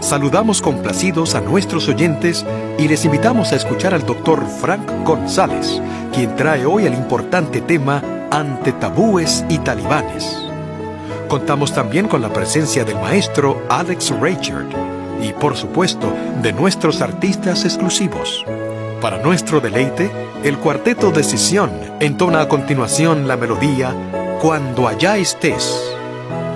Saludamos complacidos a nuestros oyentes y les invitamos a escuchar al Dr. Frank González, quien trae hoy el importante tema Ante tabúes y talibanes. Contamos también con la presencia del maestro Alex Reichard y, por supuesto, de nuestros artistas exclusivos. Para nuestro deleite, el Cuarteto Decisión entona a continuación la melodía Cuando allá estés.